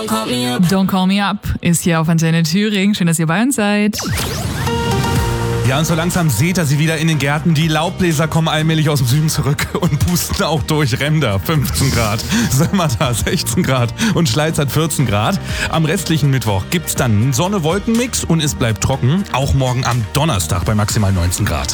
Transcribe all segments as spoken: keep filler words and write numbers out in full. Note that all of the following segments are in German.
Don't call me up. Don't Call Me Up ist hier auf Antenne Thüringen. Schön, dass ihr bei uns seid. Ja, und so langsam seht ihr sie wieder in den Gärten. Die Laubbläser kommen allmählich aus dem Süden zurück und pusten auch durch. Remda fünfzehn Grad, Sömmerda sechzehn Grad und Schleiz hat vierzehn Grad. Am restlichen Mittwoch gibt's dann einen Sonne-Wolken-Mix und es bleibt trocken. Auch morgen am Donnerstag bei maximal neunzehn Grad.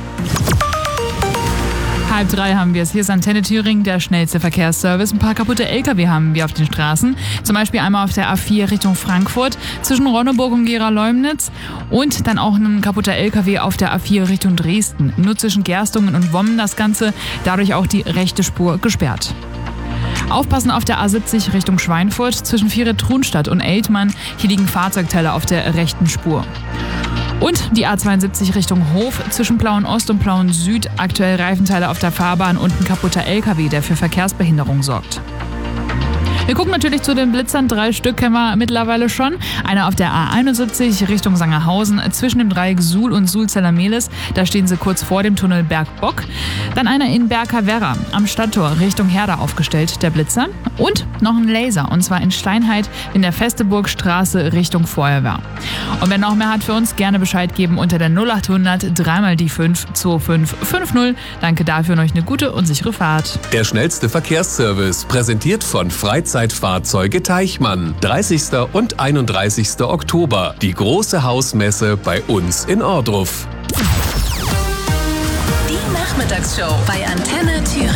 Halb drei haben wir es. Hier ist Antenne Thüringen, der schnellste Verkehrsservice. Ein paar kaputte L K W haben wir auf den Straßen. Zum Beispiel einmal auf der A vier Richtung Frankfurt zwischen Ronneburg und Gera-Leumnitz. Und dann auch ein kaputter L K W auf der A vier Richtung Dresden. Nur zwischen Gerstungen und Wommen das Ganze. Dadurch auch die rechte Spur gesperrt. Aufpassen auf der A siebzig Richtung Schweinfurt zwischen Viere-Trunstadt und Eltmann. Hier liegen Fahrzeugteile auf der rechten Spur. Und die A zweiundsiebzig Richtung Hof zwischen Plauen-Ost und Plauen-Süd. Aktuell Reifenteile auf der Fahrbahn und ein kaputter L K W, der für Verkehrsbehinderung sorgt. Wir gucken natürlich zu den Blitzern. Drei Stück kennen wir mittlerweile schon. Einer auf der A einundsiebzig Richtung Sangerhausen zwischen dem Dreieck Suhl und Suhl-Zellermehlis. Da stehen sie kurz vor dem Tunnel Bergbock. Dann einer in Berka-Werra am Stadttor Richtung Herda aufgestellt, der Blitzer. Und noch ein Laser, und zwar in Steinheit in der Festeburgstraße Richtung Feuerwehr. Und wer noch mehr hat für uns, gerne Bescheid geben unter der null achthundert drei mal die fünf zwei fünf fünf null. Danke dafür und euch eine gute und sichere Fahrt. Der schnellste Verkehrsservice, präsentiert von Freizeitfahrzeuge Teichmann. dreißigsten und einunddreißigsten Oktober. Die große Hausmesse bei uns in Ohrdruf. Die Nachmittagsshow bei Antenne Thüringen.